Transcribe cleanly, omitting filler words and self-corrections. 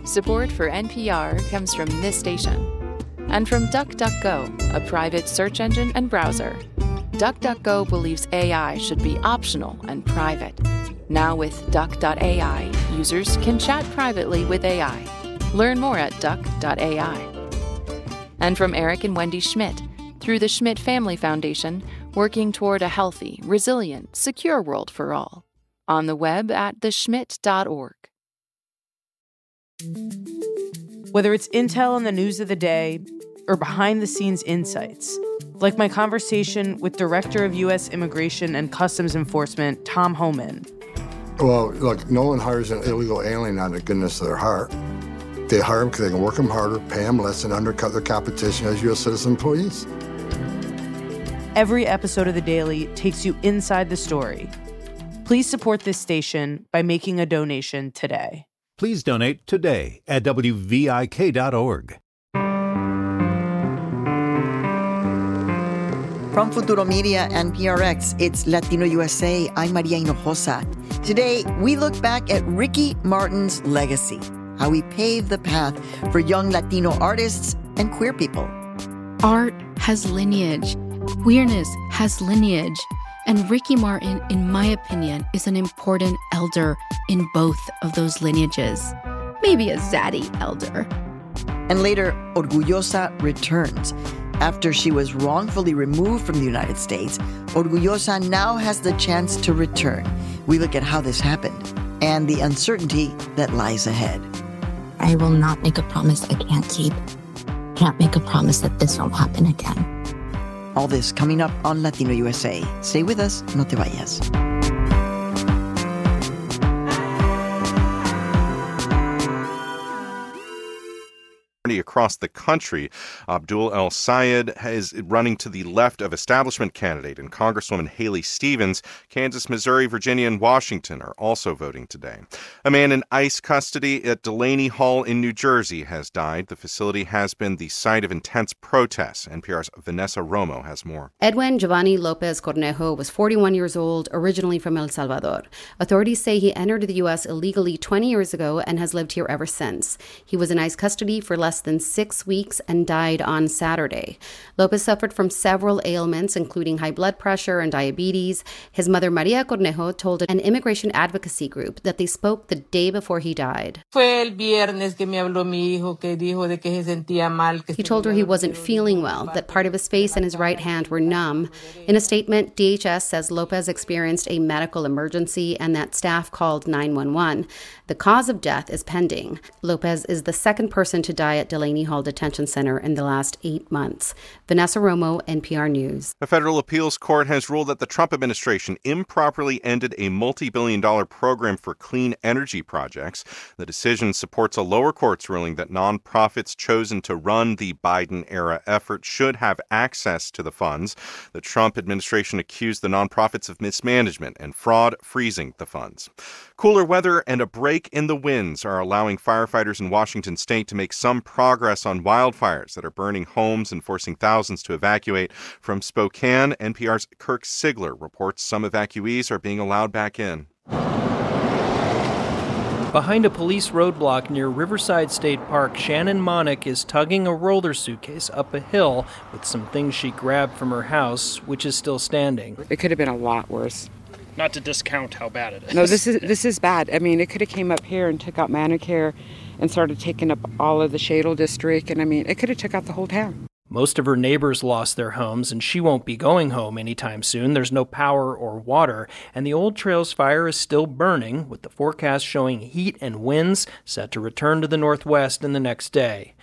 Support for NPR comes from this station and from DuckDuckGo, a private search engine and browser. DuckDuckGo believes AI should be optional and private. Now with Duck.ai, users can chat privately with AI. Learn more at Duck.ai. And from Eric and Wendy Schmidt, through the Schmidt Family Foundation, working toward a healthy, resilient, secure world for all. On the web at theschmidt.org. Whether it's intel on the news of the day or behind-the-scenes insights, like my conversation with Director of U.S. Immigration and Customs Enforcement, Tom Homan. Well, look, no one hires an illegal alien out of the goodness of their heart. They hire them because they can work them harder, pay them less, and undercut their competition as U.S. citizen employees. Every episode of The Daily takes you inside the story. Please support this station by making a donation today. Please donate today at WVIK.org. From Futuro Media and PRX, it's Latino USA. I'm Maria Hinojosa. Today, we look back at Ricky Martin's legacy, how he paved the path for young Latino artists and queer people. Art has lineage. Queerness has lineage. And Ricky Martin, in my opinion, is an important elder in both of those lineages. Maybe a zaddy elder. And later, Orgullosa returns. After she was wrongfully removed from the United States, Orgullosa now has the chance to return. We look at how this happened and the uncertainty that lies ahead. I will not make a promise I can't keep. Can't make a promise that this won't happen again. All this coming up on Latino USA. Stay with us, no te vayas. Across the country, Abdul El Sayed is running to the left of establishment candidate, and Congresswoman Haley Stevens, Kansas, Missouri, Virginia, and Washington are also voting today. A man in ICE custody at Delaney Hall in New Jersey has died. The facility has been the site of intense protests. NPR's Vanessa Romo has more. Edwin Giovanni Lopez Cornejo was 41 years old, originally from El Salvador. Authorities say he entered the U.S. illegally 20 years ago and has lived here ever since. He was in ICE custody for less than 6 weeks and died on Saturday. Lopez suffered from several ailments, including high blood pressure and diabetes. His mother, Maria Cornejo, told an immigration advocacy group that they spoke the day before he died. He told her he wasn't feeling well, that part of his face and his right hand were numb. In a statement, DHS says Lopez experienced a medical emergency and that staff called 911. The cause of death is pending. Lopez is the second person to die at Delaney Hall Detention Center in the last 8 months. Vanessa Romo, NPR News. A federal appeals court has ruled that the Trump administration improperly ended a multi-billion-dollar program for clean energy projects. The decision supports a lower court's ruling that nonprofits chosen to run the Biden-era effort should have access to the funds. The Trump administration accused the nonprofits of mismanagement and fraud, freezing the funds. Cooler weather and a break in the winds are allowing firefighters in Washington state to make some progress on wildfires that are burning homes and forcing thousands to evacuate. From Spokane, NPR's Kirk Sigler reports some evacuees are being allowed back in. Behind a police roadblock near Riverside State Park, Shannon Monick is tugging a roller suitcase up a hill with some things she grabbed from her house, which is still standing. It could have been a lot worse. Not to discount how bad it is. No, this is bad. I mean, it could have came up here and took out Manicare and started taking up all of the Shadle district, and I mean, it could have took out the whole town. Most of her neighbors lost their homes, and she won't be going home anytime soon. There's no power or water, and the Old Trails fire is still burning, with the forecast showing heat and winds set to return to the northwest in the next day.